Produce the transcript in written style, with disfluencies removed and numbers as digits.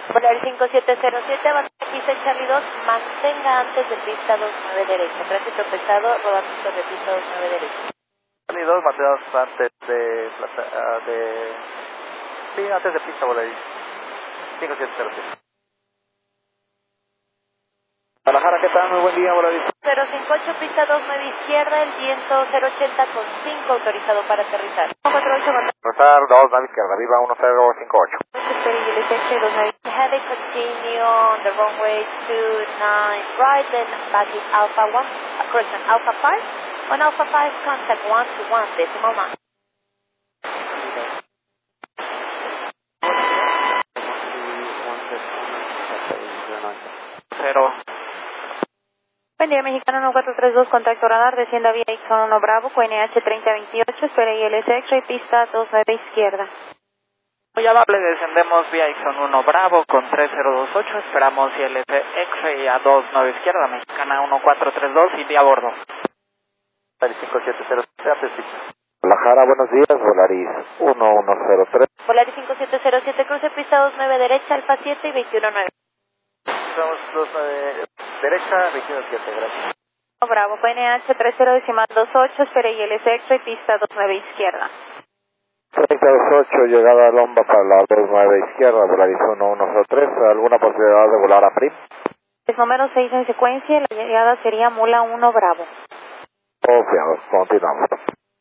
Volaris 5707, banda pista en Charlie 2, mantenga antes de pista 29 derecha. Tránsito pesado, rodando sobre pista 29 derecha. Charlie 2, mantenemos antes Sí, antes de pista, Volaris 5707. Guadalajara, ¿qué tal? Muy buen día, Volaris. 058, pista 29 izquierda, el viento 080 con 5, autorizado para aterrizar. 48, banda. Aterrizar 2, nave izquierda, viva 1058. Heavy continue on the runway 29 right, then back is Alpha 1, correction, Alpha 5. On Alpha 5, contact 1 to 1, decimal 9. Cero. Buen día, Mexicano 1432, contacto radar, descienda vía Ixon 1 Bravo, QNH 3028, espera ILS X-ray, pista 29 izquierda. Muy amable, descendemos vía Ixon 1 Bravo con 3028, esperamos ILS X-ray a 29 izquierda, Mexicana 1432 y vía bordo. 5707, Guadalajara, buenos días, Volaris 1103. Volaris 5707, cruce pista 29 derecha, Alfa 7 y 219. Estamos 29 derecha, 217, gracias. Bravo, PNH 3028, espera ILS X-ray, pista 29 izquierda. 3028, llegada a Lomba para la 29 izquierda, Volaris 1103, ¿alguna posibilidad de volar a PRIM? Es número 6 en secuencia, la llegada sería Mula 1 Bravo. Confiados, continuamos.